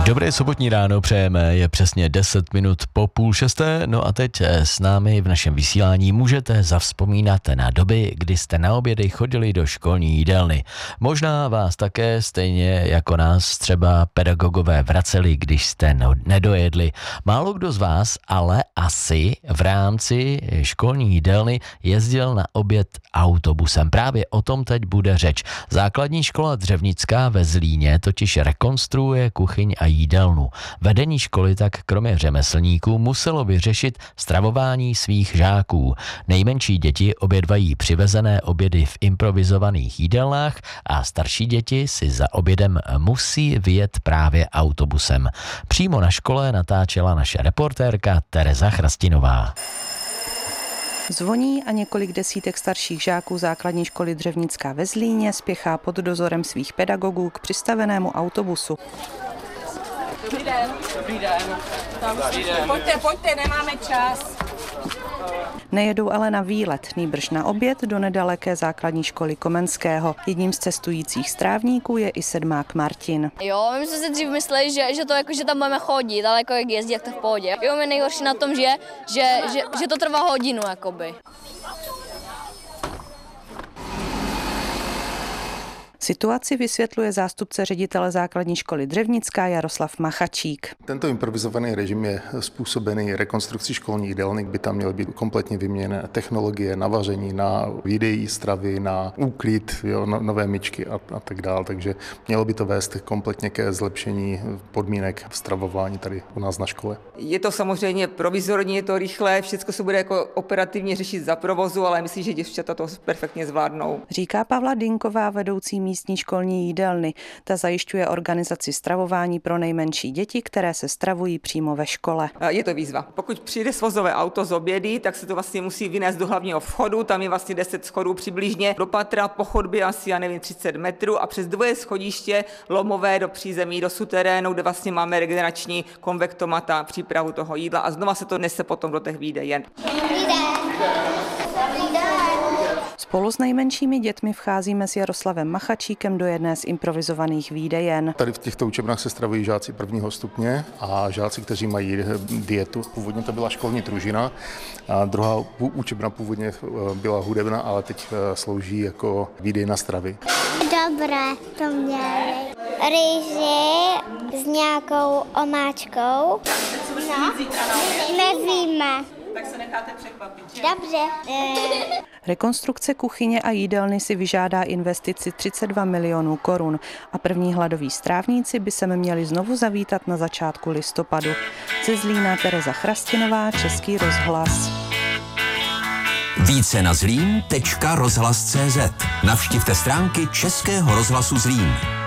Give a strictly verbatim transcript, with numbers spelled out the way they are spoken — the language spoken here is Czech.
Dobré sobotní ráno přejeme, je přesně deset minut po půl šesté, no a teď s námi v našem vysílání můžete zavzpomínat na doby, kdy jste na obědy chodili do školní jídelny. Možná vás také, stejně jako nás, třeba pedagogové vraceli, když jste no, nedojedli. Málo kdo z vás ale asi v rámci školní jídelny jezdil na oběd autobusem. Právě o tom teď bude řeč. Základní škola Dřevnická ve Zlíně totiž rekonstruuje kuchyň a jídelnu. Vedení školy tak kromě řemeslníků muselo vyřešit stravování svých žáků. Nejmenší děti obědvají přivezené obědy v improvizovaných jídelnách a starší děti si za obědem musí vyjet právě autobusem. Přímo na škole natáčela naše reportérka Tereza Chrastinová. Zvoní a několik desítek starších žáků základní školy Dřevnická ve Zlíně spěchá pod dozorem svých pedagogů k přistavenému autobusu. Dobrý den. Dobrý den. Dobrý den. Pojďte, pojďte, nemáme čas. Nejedou ale na výlet, nýbrž na oběd do nedaleké základní školy Komenského. Jedním z cestujících strávníků je i sedmák Martin. Jo, my jsme si dřív mysleli, že, že to jako, že tam budeme chodit, ale jako jak jezdí, jak to v pohodě. Jo, mě nejhorší na tom, že, že, že, že to trvá hodinu, jakoby. Situaci vysvětluje zástupce ředitele základní školy Dřevnická Jaroslav Machačík. Tento improvizovaný režim je způsobený rekonstrukcí školní jídelny, by tam měly být kompletně vyměněné technologie na vaření, na výdej stravy, na úklid, jo, no, nové myčky a, a tak dále. Takže mělo by to vést kompletně ke zlepšení podmínek stravování tady u nás na škole. Je to samozřejmě provizorní, je to rychlé, všechno se bude jako operativně řešit za provozu, ale myslím, že děvčata to perfektně zvládnou. Říká Pavla Dynková, vedoucí místní školní jídelny. Ta zajišťuje organizaci stravování pro nejmenší děti, které se stravují přímo ve škole. Je to výzva. Pokud přijde svozové auto z obědy, tak se to vlastně musí vynést do hlavního vchodu, tam je vlastně deset schodů přibližně, do patra po chodbě asi, já nevím, třicet metrů a přes dvoje schodiště lomové do přízemí, do suterénu, kde vlastně máme regenerační konvektomat a přípravu toho jídla a znova se to nese potom do těch výdejen. Spolu s nejmenšími dětmi vcházíme s Jaroslavem Machačíkem do jedné z improvizovaných výdejen. Tady v těchto učebnách se stravují žáci prvního stupně a žáci, kteří mají dietu. Původně to byla školní družina a druhá učebna původně byla hudebná, ale teď slouží jako výdejna stravy. Dobré to měli. Rýži s nějakou omáčkou. No, nevíme. Tak se necháte překvapit, že? Dobře. Rekonstrukce kuchyně a jídelny si vyžádá investici třicet dva milionů korun a první hladoví strávníci by se měli znovu zavítat na začátku listopadu. Ze Zlína Tereza Chrastinová, Český rozhlas. Více na zlín tečka rozhlas tečka cé zet. Navštivte stránky Českého rozhlasu Zlín.